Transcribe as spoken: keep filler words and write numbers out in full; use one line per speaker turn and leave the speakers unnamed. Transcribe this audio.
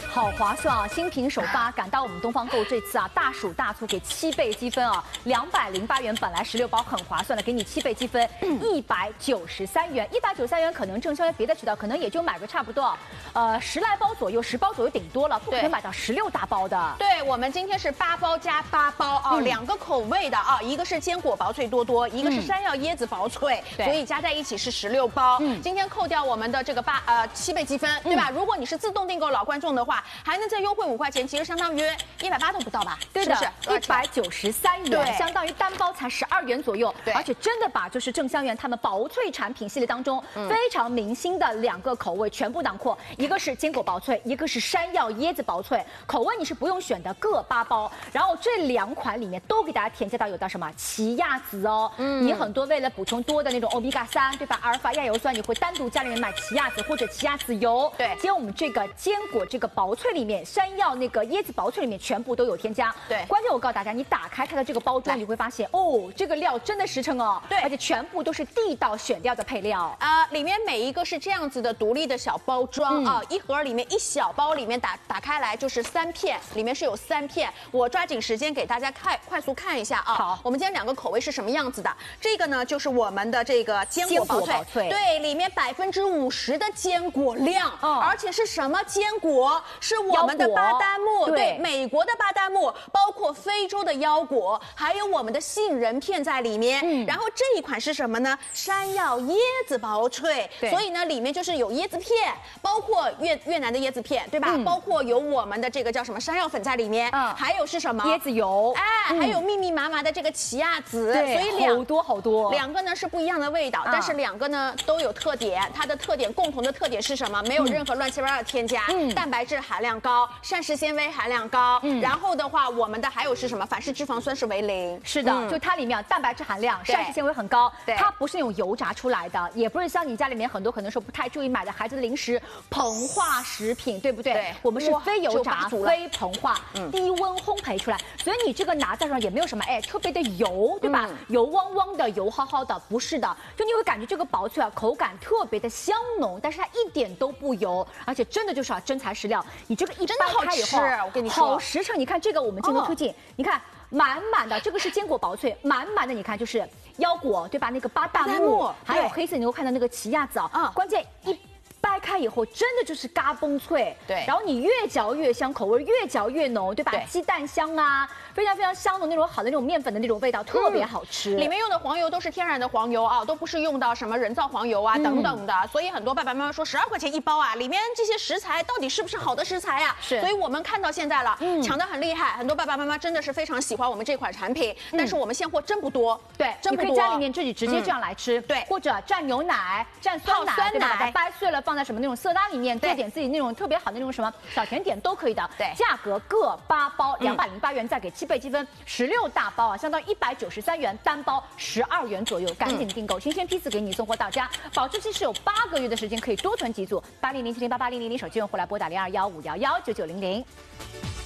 好划算啊！新品首发，赶到我们东方购这次啊，大数大促给七倍积分啊，两百零八元本来十六包很划算的，给你七倍积分，一百九十三元，一百九十三元可能正销别的渠道可能也就买个差不多，呃十来包左右，十包左右顶多了，不可能买到十六大包的。
对，我们今天是八包加八包啊，嗯、两个口味的啊，一个是坚果薄脆多多，一个是山药椰子薄脆，嗯、所以加在一起是十六包。嗯，今天扣掉我们的这个八呃七倍积分，对吧？嗯、如果你是自动订购老观众的话，还能再优惠五块钱，其实相当于一百八都不到吧？
对的，
是
一百九十三元，相当于单包才十二元左右。对，而且真的把就是正香园他们薄脆产品系列当中、嗯、非常明星的两个口味全部囊括，一个是坚果薄脆，一个是山药椰子薄脆，口味你是不用选的，各八包。然后这两款里面都给大家添加到有到什么奇亚籽哦，嗯，你很多为了补充多的那种欧米伽三，对吧？阿尔法亚油酸，你会单独家里面买奇亚籽或者奇亚籽油。对，结果我们这个坚果这个薄脆里面，山药那个椰子薄脆里面全部都有添加。对，关键我告诉大家，你打开它的这个包装，你会发现哦，这个料真的实诚哦。对，而且全部都是地道选料的配料
啊、呃，里面每一个是这样子的独立的小包装、嗯、啊，一盒里面一小包里面打打开来就是三片，里面是有三片。我抓紧时间给大家看，快速看一下啊。好，我们今天两个口味是什么样子的？这个呢就是我们的这个坚果薄脆，薄脆对，里面百分之五十的坚果量，哦、而且是什么坚果？是我们的巴旦木，对，对，美国的巴旦木，包括非洲的腰果，还有我们的杏仁片在里面。嗯，然后这一款是什么呢？山药椰子薄脆，所以呢里面就是有椰子片，包括越越南的椰子片，对吧？嗯、包括有我们的这个叫什么山药粉在里面，嗯、还有是什么？
椰子油，
哎，嗯、还有密密麻麻的这个奇亚籽，
对，
所以两
好多好多，
两个呢是不一样的味道，嗯、但是两个呢都有特点，它的特点共同的特点是什么？没有任何乱七八糟的添加，嗯、蛋白质含量高，膳食纤维含量高，嗯、然后的话，我们的还有是什么？反式脂肪酸是为零，
是的，嗯、就它里面蛋白质含量、膳食纤维很高，它不是那种油炸出来的，也不是像你家里面很多可能说不太注意买的孩子的零食膨化食品，对不对？对，我们是非油炸、非膨化、嗯、低温烘焙出来，所以你这个拿在手上也没有什么哎特别的油，对吧？嗯、油汪汪的、油耗耗的，不是的，就你会感觉这个薄脆啊口感特别的香浓，但是它一点都不油，而且真的就是啊真材实料，你这个一掰开以后，
我跟你说，
好实诚。你看这个，我们镜头推进，哦、你看。满满的，这个是坚果薄脆，满满的，你看就是腰果，对吧？那个巴旦木，还有黑色，你会看到那个奇亚籽啊，嗯，关键一掰开以后，真的就是嘎嘣脆，对，然后你越嚼越香，口味越嚼越浓，对吧？对，鸡蛋香啊，非常非常香浓那种好的那种面粉的那种味道，特别好吃。
里面用的黄油都是天然的黄油啊，都不是用到什么人造黄油啊、嗯、等等的，所以很多爸爸妈妈说十二块钱一包啊，里面这些食材到底是不是好的食材啊？是，所以我们看到现在了，嗯、抢得很厉害，很多爸爸妈妈真的是非常喜欢我们这款产品，嗯、但是我们现货真不多，对，真不多。
你可以家里面自己直接这样来吃，嗯、对，或者蘸牛奶、蘸酸奶，对吧？把它掰碎了放在什么那种色拉里面，做点自己那种特别好的那种什么小甜点都可以的。对，价格各八包，两百零八元，再给七倍积分，十六大包啊，相当于一百九十三元，单包十二元左右，赶紧订购，新鲜批次给你送货到家，保质期是有八个月的时间，可以多存几组。八零零七零八八零零零手机用户来拨打零二幺五幺幺九九零零。